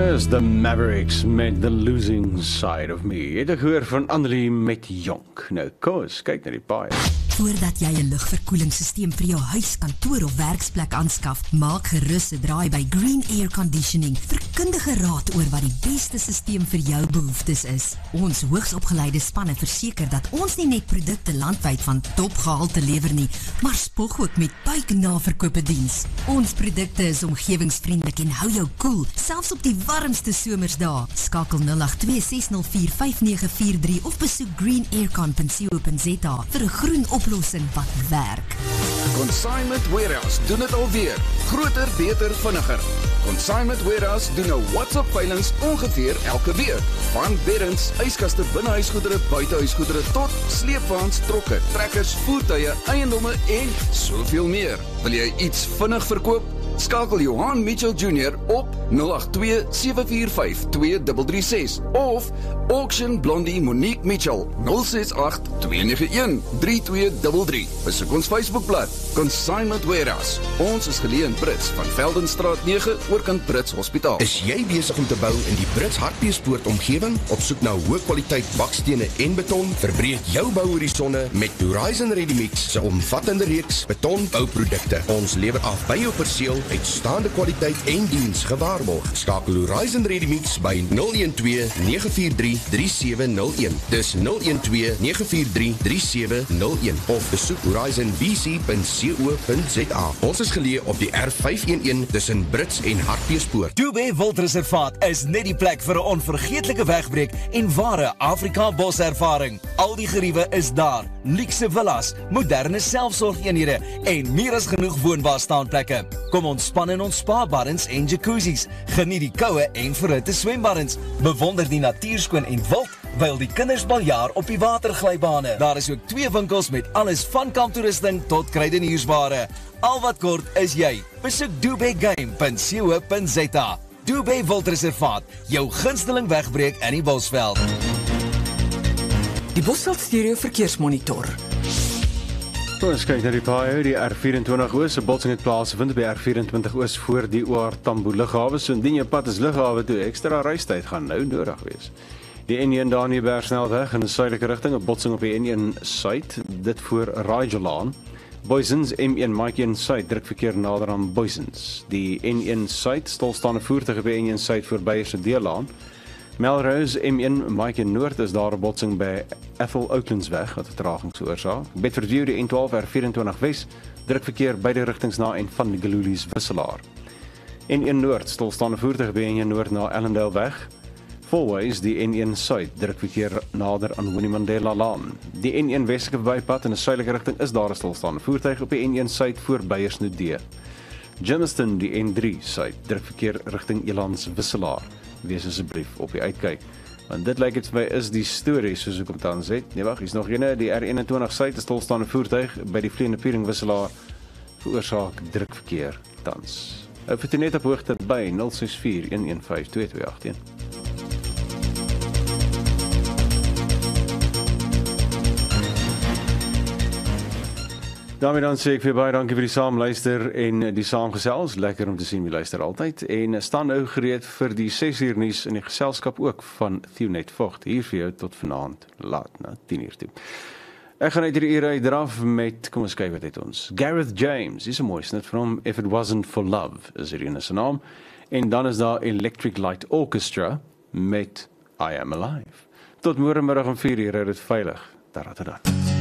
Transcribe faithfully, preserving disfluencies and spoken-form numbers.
Is The Mavericks met The Losing Side of Me. Het ek gehoor van Annelie met Jonk. Nou, kom eens, kyk na die paai. Voordat jy 'n lugverkoelingssysteem vir jou huis, kantoor of werksplek aanskaf, maak gerus 'n draai by Green Air Conditioning vir kundige raad oor wat die beste systeem vir jou behoeftes is. Ons hoogsopgeleide spanne verseker dat ons nie net produkte landwyd van topgehalte lewer nie, maar spog ook met buiknaverkope diens. Ons produkte is omgewingsvriendelik en hou jou koel, selfs op die warmste somersdae. Skakel nul agt twee ses nul vier vyf nege vier drie of besoek green air con punt co punt za vir 'n groen oplossing wat werk. Consignment Warehouse doen dit alweer. Groter, beter, vinniger. Consignment Warehouse doen nou WhatsApp-veilings ongeveer elke week. Van beddens, yskaste, binnehuisgoedere, buitehuisgoedere tot sleepwaens, trokke, trekkers, voertuie, eiendomme en soveel meer. Wil jy iets vinnig verkoop? Skakel Johan Mitchell Junior op nul agt twee sewe vier vyf twee drie drie ses of Auction Blondie Monique Mitchell nul ses agt twee nege een drie twee drie drie. Besoek ons Facebookblad Consignment Warehouse. Ons is geleë in Brits van Veldenstraat nege oorkant Brits Hospitaal. Is jy besig om te bou in die Brits Hartbeespoort omgewing? Op soek na hoë kwaliteit bakstene en beton? Verbreek jou bouhorisonne met Horizon Ready Mix se omvattende reeks betonbouprodukte. Ons lewer af by jou perseel uitstaande kwaliteit en diens gewaarborg. Skakel Horizon Ready Mix by nul een twee nege vier drie drie sewe nul een. Dis nul een twee nege vier drie drie sewe nul een of besoek horizon b c punt co punt za. Ons is geleë op die R vyf een een tussen Brits en Hartbeespoort. Dubé Wildreservaat is net die plek vir 'n onvergeetlike wegbreek en ware Afrika boservaring. Al die geriewe is daar. Luukse villas, moderne selfsorgeenhede en meer as genoeg woonbaar staanplekke. Kom ontspan in ons spa-baddens en jacuzzis. Geniet die koue en verhitte swembaddens. Bewonder die natuurskoon en wild, wyl die kinders baljaar op die waterglybane. Daar is ook twee winkels met alles van kamptoerusting tot kruideniersware. Al wat kort is jy. Besoek dubé game punt co punt za. Dubé Wildreservaat, jou gunsteling wegbreek in die Bosveld. Die Bosveld Stereo Verkeersmonitor. Ons kyk na die paai, die R vyf-en-twintig Oos, 'n botsing het plaasgevind by R vyf-en-twintig Oos voor die O R Tambo lughawe. So indien jou pad is lughawe toe, ekstra reistyd gaan nou nodig wees. Die N een Daniëberg snelweg in 'n suidelike rigting, 'n botsing op die N een suid, dit voor Rajalaan. Boysens M een Mike een suid, druk verkeer nader aan Boysens. Die N een suid, stilstaande voertuig op die N een suid voor Beyers Deelaan. Melrose M een Mike in Noord is daar 'n botsing by Ethel Oaklandsweg wat vertraging veroorsaak. Bedford View die N twaalf R vyf-en-twintig Wes, druk verkeer beide rigtings na en van die Galulies wisselaar. N een Noord, stilstaande voertuig by N een Noord na Ellendale weg. Fourways die N een Suid, druk verkeer nader aan Winnie Mandela Laan. Die N een Westelike bypad in 'n suidelike rigting is daar 'n stilstaande voertuig op die N een Suid voor Beyersnodee. Germiston die N drie Suid, druk verkeer rigting Elands wisselaar. Wees asseblief op die uitkyk. Want dit lyk dit vir my is die storie soos ek hom tans het. Nee wag, hier's nog ene, die R eenentwintig Suid, 'n stilstaande voertuig by die Vleende Piering wisselaar veroorsaak druk verkeer tans. Hou vir net op hoogte by nul ses vier een een vyf twee twee agt een. Daarmee dan sê ek vir baie dankie vir die saamluister en die saamgesels. Lekker om te sien wie luister altyd. En staan nou gereed vir die ses uur nuus in die geselskap ook van Thionet Vogt. Hier vir jou tot vanaand laat na tien uur toe. Ek gaan uit hierdie uur uit draf met, kom ons kyk wat het ons. Gareth James, is 'n mooi snit van hom. If It Wasn't For Love is hierdie in sy naam. En dan is daar Electric Light Orchestra met I Am Alive. Tot môre middag om vier uur, is dit veilig. Taratada.